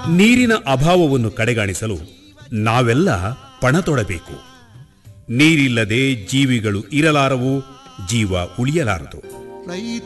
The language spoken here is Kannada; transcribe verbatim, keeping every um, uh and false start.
ನೀರಿನ ಅಭಾವವನ್ನು ಕಡೆಗಾಣಿಸಲು ನಾವೆಲ್ಲ ಪಣ ತೊಡಬೇಕು. ನೀರಿಲ್ಲದೆ ಜೀವಿಗಳು ಇರಲಾರವು, ಜೀವ ಉಳಿಯಲಾರದು.